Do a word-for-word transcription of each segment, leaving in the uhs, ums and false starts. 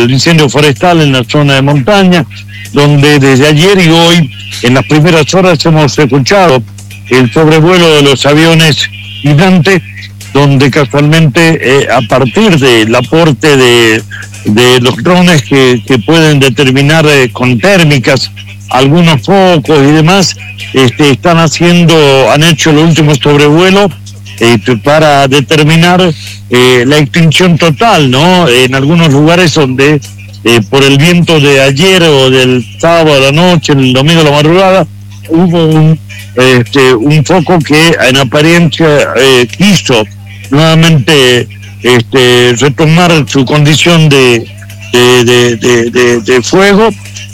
el incendio forestal en la zona de montaña, donde desde ayer y hoy, en las primeras horas, hemos escuchado el sobrevuelo de los aviones gigantes, donde casualmente eh, a partir del aporte de, de los drones que, que pueden determinar eh, con térmicas algunos focos y demás, este, están haciendo, han hecho el último sobrevuelo eh, para determinar eh, la extinción total, ¿no? En algunos lugares donde eh, por el viento de ayer o del sábado a la noche, el domingo a la madrugada, hubo un, este, un foco que en apariencia eh, quiso nuevamente este, retomar su condición de, de, de, de, de, de fuego,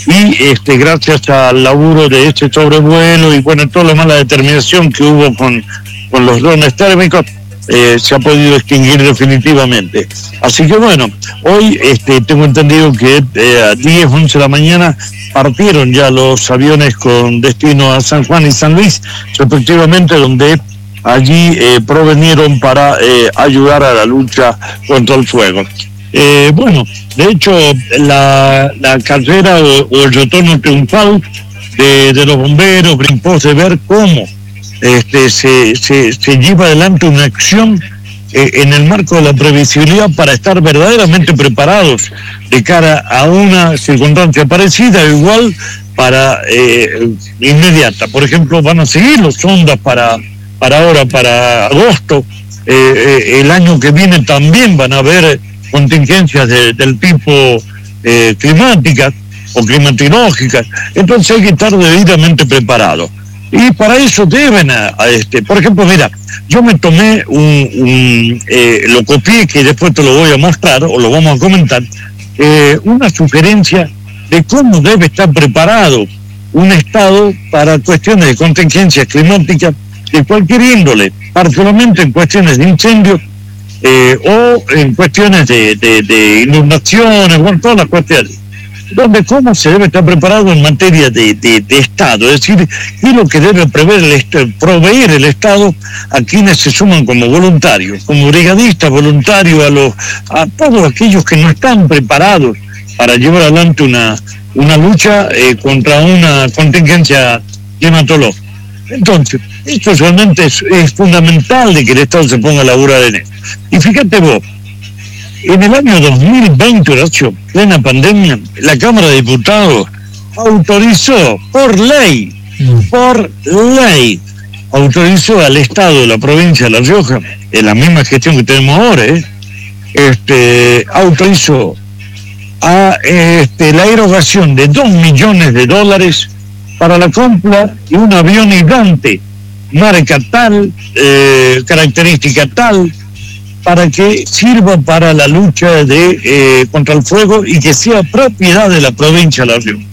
y este, gracias al laburo de este sobrevuelo y bueno, toda la mala determinación que hubo con, con los drones térmicos, eh, se ha podido extinguir definitivamente. Así que bueno, hoy este, tengo entendido que eh, a diez, once de la mañana partieron ya los aviones con destino a San Juan y San Luis, respectivamente, donde allí eh, provenieron para eh, ayudar a la lucha contra el fuego. Eh, bueno, de hecho, la, la carrera o, o el retorno triunfal de, de los bomberos brincó de ver cómo este, se, se, se lleva adelante una acción eh, en el marco de la previsibilidad para estar verdaderamente preparados de cara a una circunstancia parecida o igual para eh, inmediata. Por ejemplo, van a seguir los sondas para, para ahora, para agosto. Eh, eh, el año que viene también van a haber contingencias de, del tipo eh, climáticas o climatológicas, entonces hay que estar debidamente preparados. Y para eso deben, a, a este, por ejemplo, mira, yo me tomé un, un eh, lo copié, que después te lo voy a mostrar, o lo vamos a comentar, eh, una sugerencia de cómo debe estar preparado un Estado para cuestiones de contingencias climáticas de cualquier índole, particularmente en cuestiones de incendios, Eh, o en cuestiones de, de, de inundaciones, bueno, todas las cuestiones, donde cómo se debe estar preparado en materia de, de, de Estado, es decir, qué es lo que debe prever el, proveer el Estado a quienes se suman como voluntarios, como brigadistas voluntarios, a, los, a todos aquellos que no están preparados para llevar adelante una, una lucha eh, contra una contingencia climatológica. Entonces, esto realmente es, es fundamental de que el Estado se ponga a laburar en eso. Y fíjate vos, en el año dos mil veinte, Horacio, plena pandemia, la Cámara de Diputados autorizó por ley, por ley, autorizó al Estado de la provincia de La Rioja, en la misma gestión que tenemos ahora, ¿eh? este, autorizó a este, la erogación de dos millones de dólares para la compra de un avión hidrante, marca tal, eh, característica tal, para que sirva para la lucha de eh, contra el fuego y que sea propiedad de la provincia de La Rioja.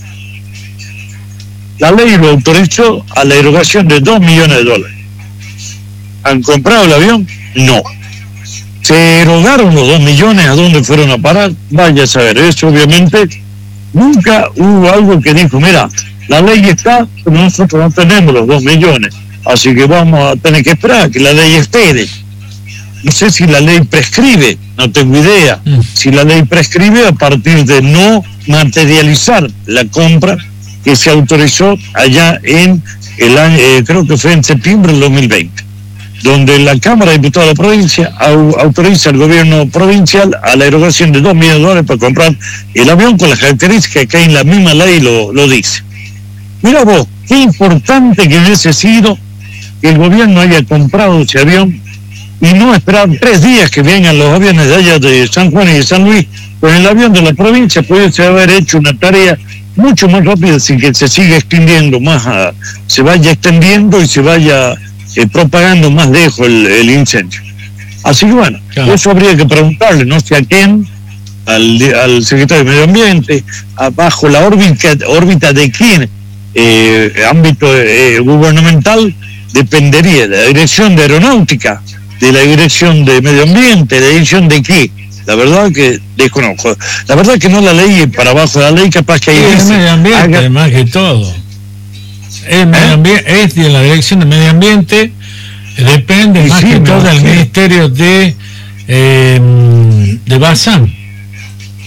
La ley lo autorizó a la erogación de dos millones de dólares. ¿Han comprado el avión? No. ¿Se erogaron los dos millones? ¿A dónde fueron a parar? Vaya a saber. Eso obviamente nunca hubo algo que dijo, mira, la ley está, pero nosotros no tenemos los dos millones, así que vamos a tener que esperar a que la ley espere. No sé si la ley prescribe, no tengo idea. Mm. Si la ley prescribe a partir de no materializar la compra que se autorizó allá en el año, eh, creo que fue en septiembre del dos mil veinte, donde la Cámara de Diputados de la provincia au, autoriza al gobierno provincial a la erogación de dos millones de dólares para comprar el avión con las características que en la misma ley lo, lo dice. Mira vos, qué importante que hubiese sido que el gobierno haya comprado ese avión y no esperar tres días que vengan los aviones de allá de San Juan y de San Luis. Con el avión de la provincia pudiese haber hecho una tarea mucho más rápida sin que se siga extendiendo más, a, se vaya extendiendo y se vaya eh, propagando más lejos el, el incendio. Así que bueno, claro, eso habría que preguntarle, no sé a quién, al, al secretario de Medio Ambiente, a, bajo la órbita, órbita de quién, eh, ámbito eh, gubernamental, dependería de la Dirección de Aeronáutica, de la Dirección de Medio Ambiente, de la Dirección de qué. La verdad que desconozco. La verdad que no la ley para abajo de la ley, capaz que hay... Es ese, medio ambiente, haga... más que todo. Es, medio ¿Eh? ambiente, es de la Dirección de Medio Ambiente, depende y más sí, que todo del sí. Ministerio de, eh, de Bazán.